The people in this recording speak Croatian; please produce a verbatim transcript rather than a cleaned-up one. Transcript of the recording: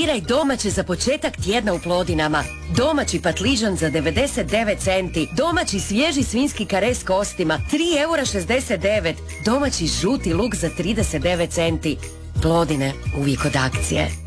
Biraj domaće za početak tjedna u Plodinama. Domaći patližan za devedeset devet centi. Domaći svježi svinjski kare s kostima tri eura šezdeset devet. Domaći žuti luk za trideset devet centi. Plodine, uvijek od akcije.